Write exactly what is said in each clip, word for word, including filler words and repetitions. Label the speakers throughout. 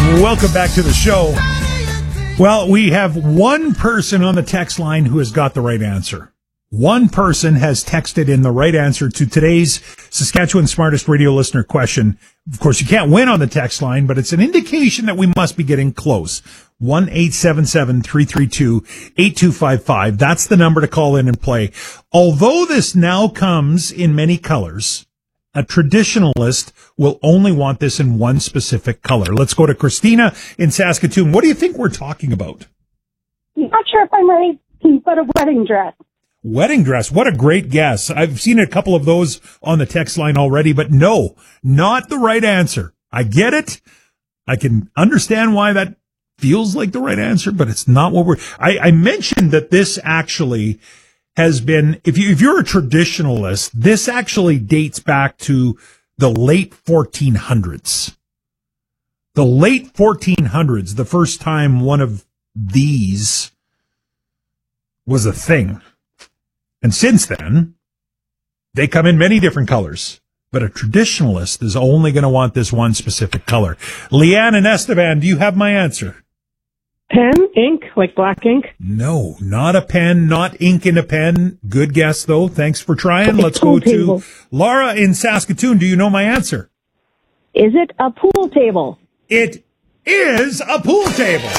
Speaker 1: Welcome back to the show. Well, we have one person on the text line who has got the right answer. One person has texted in the right answer to today's Saskatchewan Smartest Radio Listener question. Of course, you can't win on the text line, but it's an indication that we must be getting close. one eight seven seven, three three two, eight two five five. That's the number to call in and play. Although this now comes in many colors, a traditionalist will only want this in one specific color. Let's go to Christina in Saskatoon. What do you think we're talking about?
Speaker 2: Not sure if I'm ready, but a wedding dress.
Speaker 1: Wedding dress. What a great guess. I've seen a couple of those on the text line already, but no, not the right answer. I get it. I can understand why that feels like the right answer, but it's not what we're, I, I mentioned that this actually has been, if you, if you're a traditionalist, this actually dates back to the late fourteen hundreds. The late fourteen hundreds, the first time one of these was a thing. And since then, they come in many different colors. But a traditionalist is only going to want this one specific color. Leanne and Esteban, do you have my answer?
Speaker 3: Pen, ink, like black ink?
Speaker 1: No, not a pen, not ink in a pen. Good guess, though. Thanks for trying. Let's go to Laura in Saskatoon. Do you know my answer?
Speaker 2: Is it a pool table?
Speaker 1: It is a pool table.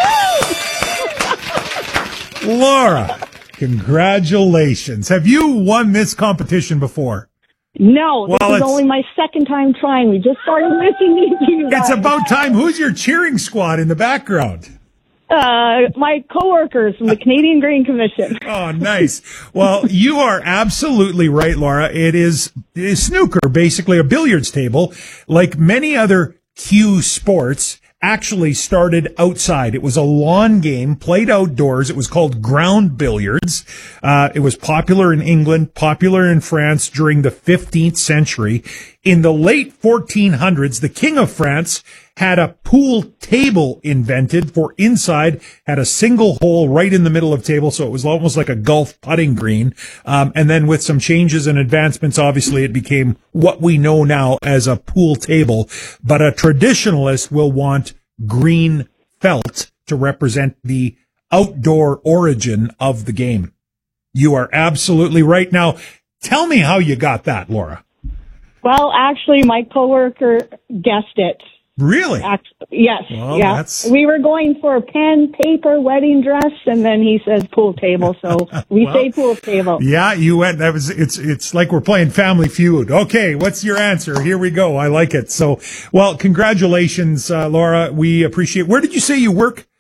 Speaker 1: Laura, congratulations. Have you won this competition before?
Speaker 2: No, this
Speaker 1: well,
Speaker 2: is only my second time trying. We just started listening to you guys.
Speaker 1: It's about time. Who's your cheering squad in the background?
Speaker 2: Uh, my coworkers from the Canadian Grain Commission.
Speaker 1: Oh, nice. Well, you are absolutely right, Laura. It is, it is snooker, basically a billiards table. Like many other cue sports, actually started outside. It was a lawn game played outdoors. It was called ground billiards. Uh, it was popular in England, popular in France during the fifteenth century. In the late fourteen hundreds, the King of France had a pool table invented for inside, had a single hole right in the middle of table, so it was almost like a golf putting green. Um, and then with some changes and advancements, obviously it became what we know now as a pool table. But a traditionalist will want green felt to represent the outdoor origin of the game. You are absolutely right. Now, tell me how you got that, Laura.
Speaker 2: Well, actually, my coworker guessed it.
Speaker 1: Really?
Speaker 2: Actually, yes.
Speaker 1: Well,
Speaker 2: yeah.
Speaker 1: That's...
Speaker 2: We were going for a pen, paper, wedding dress, and then he says pool table, so we
Speaker 1: well,
Speaker 2: say pool table.
Speaker 1: Yeah, you went. That was. It's. It's like we're playing Family Feud. Okay, what's your answer? Here we go. I like it. So, well, congratulations, uh, Laura. We appreciate. Where did you say you work?